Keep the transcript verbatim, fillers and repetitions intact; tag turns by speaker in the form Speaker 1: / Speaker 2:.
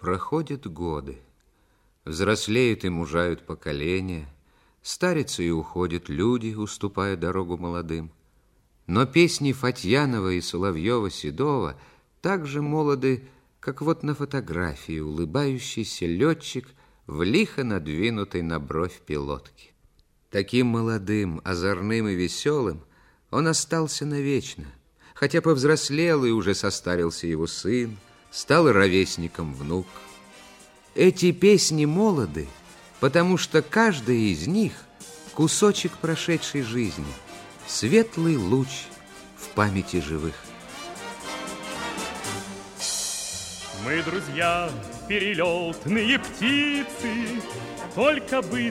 Speaker 1: Проходят годы, взрослеют и мужают поколения, старятся и уходят люди, уступая дорогу молодым. Но песни Фатьянова и Соловьева-Седова так же молоды, как вот на фотографии улыбающийся летчик в лихо надвинутой на бровь пилотке. Таким молодым, озорным и веселым он остался навечно, хотя повзрослел и уже состарился его сын, стал ровесником внук. Эти песни молоды, потому что каждая из них кусочек прошедшей жизни, светлый луч в памяти живых.
Speaker 2: Мы, друзья, перелетные птицы, только бы